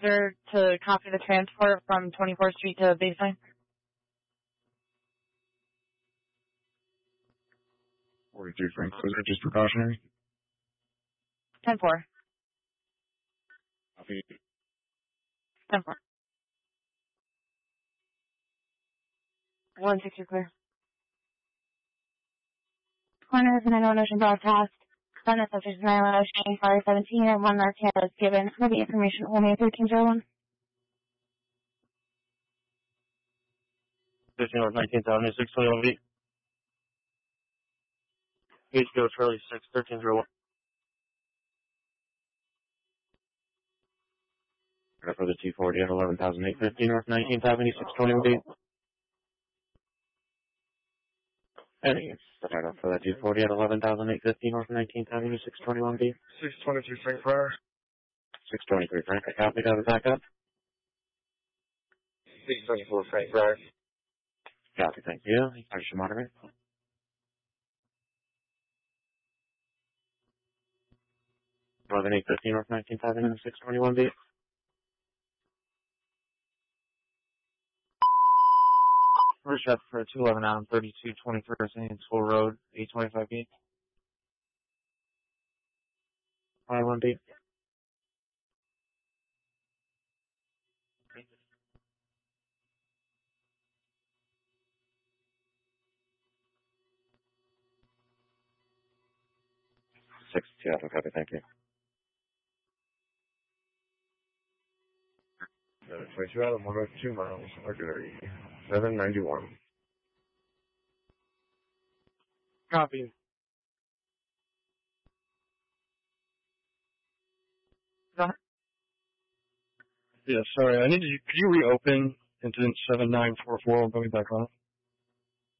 Sir, to copy the transport from 24th Street to Baseline. 42 Frank, was that just precautionary? 10-4. Copy. 10-4. 160 clear. Corner of 901 Ocean broadcast. Sun is subject to 901 Ocean, Fire 17, and 1 RTL is given. For the information only 1301. 15 North 19th Avenue, 621 B. HBO Charlie 6, 1301. For the T40 at 11,850 North 19th Avenue, 621 B. And it's the title for that T40 at 11,850 North 19th Avenue, 621 B. 623 Frank Fryer. 623 Frank, I copied out of backup. 624 Frank Fryer. Copy, thank you. I should moderate. 11,850 North 19th Avenue, 621 B. First shot for 211 out on 3221st and School Road, 825 B. 21 B. Six Seattle, copy, thank you. 22 out of 102 miles, Artillery. 791. Copy. Yeah, sorry. Could you reopen incident 7944 and put me back on?